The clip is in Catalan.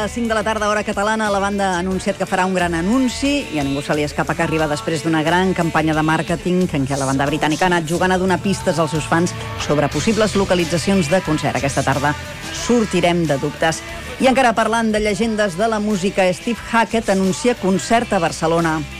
les 5 de la tarda, hora catalana, la banda ha anunciat que farà un gran anunci i a ningú se li escapa que arriba després d'una gran campanya de màrqueting en què la banda britànica ha anat jugant a donar pistes als seus fans sobre possibles localitzacions de concert. Aquesta tarda sortirem de dubtes. I encara parlant de llegendes de la música, Steve Hackett anuncia concert a Barcelona.